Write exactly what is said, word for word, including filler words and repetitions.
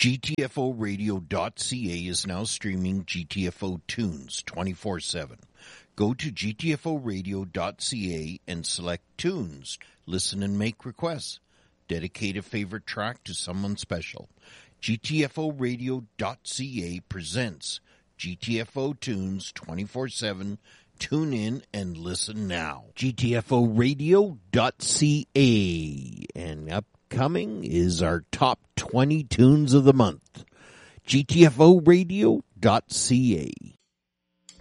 G T F O radio dot C A is now streaming G T F O tunes twenty-four seven. Go to G T F O radio dot C A and select tunes. Listen and make requests. Dedicate a favorite track to someone special. G T F O radio dot C A presents G T F O tunes twenty-four seven. Tune in and listen now. G T F O radio dot C A. And upcoming is our top twenty tunes of the month. G T F O radio dot C A.